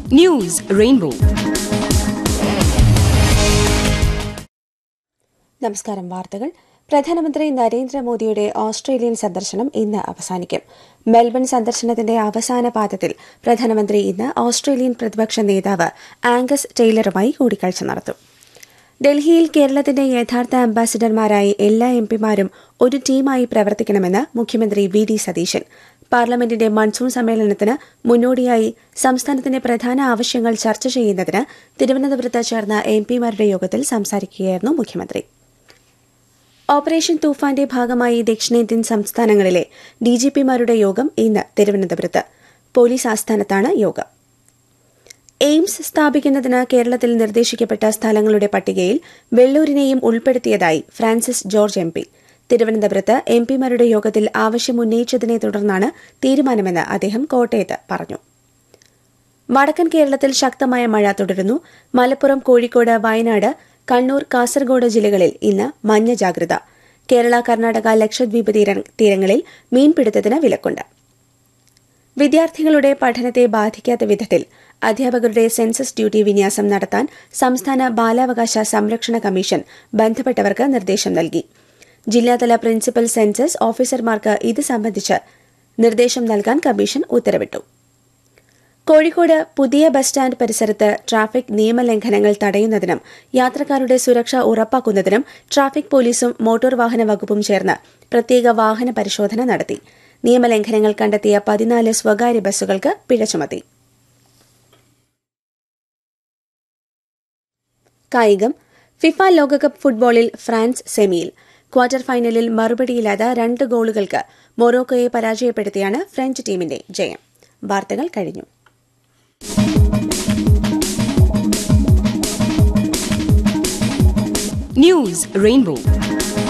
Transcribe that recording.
News Rainbow. നമസ്കാരം. വാർത്തകൾ. പ്രധാനമന്ത്രി നരേന്ദ്രമോദിയുടെ ഓസ്ട്രേലിയൻ സന്ദർശനം ഇന്ന് അവസാനിക്കും. മെൽബൺ സന്ദർശനത്തിന്റെ അവസാന പാദത്തിൽ പ്രധാനമന്ത്രി ഇന്ന് ഓസ്ട്രേലിയൻ പ്രതിപക്ഷ നേതാവ് ആംഗസ് ടെയ്ലറുമായി കൂടിക്കാഴ്ച നടത്തും. ഡൽഹിയിൽ കേരളത്തിന്റെ യഥാർത്ഥ അംബാസിഡർമാരായി എല്ലാ എംപിമാരും ഒരു ടീമായി പ്രവർത്തിക്കണമെന്ന് മുഖ്യമന്ത്രി വി ഡി സതീശൻ. പാർലമെന്റിന്റെ മൺസൂൺ സമ്മേളനത്തിന് മുന്നോടിയായി സംസ്ഥാനത്തിന്റെ പ്രധാന ആവശ്യങ്ങൾ ചർച്ച ചെയ്യുന്നതിന് തിരുവനന്തപുരത്ത് ചേർന്ന എംപിമാരുടെ യോഗത്തിൽ സംസാരിക്കുകയായിരുന്നു മുഖ്യമന്ത്രി. ഓപ്പറേഷൻ തൂഫാന്റെ ഭാഗമായി ദക്ഷിണേന്ത്യൻ സംസ്ഥാനങ്ങളിലെ ഡിജിപിമാരുടെ യോഗം ഇന്ന് തിരുവനന്തപുരത്ത്. പോലീസ് ആസ്ഥാനത്താണ് യോഗം. എയിംസ് സ്ഥാപിക്കുന്നതിന് കേരളത്തിൽ നിർദ്ദേശിക്കപ്പെട്ട സ്ഥലങ്ങളുടെ പട്ടികയിൽ വെള്ളൂരിനെയും ഉൾപ്പെടുത്തിയതായി ഫ്രാൻസിസ് ജോർജ് എംപി. തിരുവനന്തപുരത്ത് എംപിമാരുടെ യോഗത്തിൽ ആവശ്യമുന്നയിച്ചതിനെ തുടർന്നാണ് തീരുമാനമെന്ന് അദ്ദേഹം കോട്ടയത്ത് പറഞ്ഞു. വടക്കൻ കേരളത്തിൽ ശക്തമായ മഴ തുടരുന്നു. മലപ്പുറം, കോഴിക്കോട്, വയനാട്, കണ്ണൂർ, കാസർഗോഡ് ജില്ലകളിൽ ഇന്ന് മഞ്ഞ ജാഗ്രത. കേരള, കർണാടക, ലക്ഷദ്വീപ് തീരങ്ങളിൽ മീൻപിടുത്തത്തിന് വിലക്കുണ്ട്. വിദ്യാർത്ഥികളുടെ പഠനത്തെ ബാധിക്കാത്ത വിധത്തിൽ അധ്യാപകരുടെ സെൻസസ് ഡ്യൂട്ടി വിന്യാസം നടത്താൻ സംസ്ഥാന ബാലാവകാശ സംരക്ഷണ കമ്മീഷൻ ബന്ധപ്പെട്ടവർക്ക് നിർദ്ദേശം നൽകി. ജില്ലാതല പ്രിൻസിപ്പൽ സെൻസസ് ഓഫീസർമാർക്ക് ഇത് സംബന്ധിച്ച് നിർദ്ദേശം നൽകാൻ കമ്മീഷൻ ഉത്തരവിട്ടു. കോഴിക്കോട് പുതിയ ബസ് സ്റ്റാൻഡ് പരിസരത്ത് ട്രാഫിക് നിയമലംഘനങ്ങൾ തടയുന്നതിനും യാത്രക്കാരുടെ സുരക്ഷ ഉറപ്പാക്കുന്നതിനും ട്രാഫിക് പോലീസും മോട്ടോർ വാഹന വകുപ്പും ചേർന്ന് പ്രത്യേക വാഹന പരിശോധന നടത്തി. നിയമലംഘനങ്ങൾ കണ്ടെത്തിയ 14 സ്വകാര്യ ബസ്സുകൾക്ക് പിഴ ചുമത്തി. കായികം. ഫിഫ ലോകകപ്പ് ഫുട്ബോളിൽ ഫ്രാൻസ് സെമിയിൽ. ക്വാർട്ടർ ഫൈനലിൽ മറുപടിയില്ലാത്ത 2 ഗോളുകൾക്ക് മൊറോക്കോയെ പരാജയപ്പെടുത്തിയാണ് ഫ്രഞ്ച് ടീമിന്റെ ജയം. വാർത്തകൾ കഴിഞ്ഞു. News Rainbow.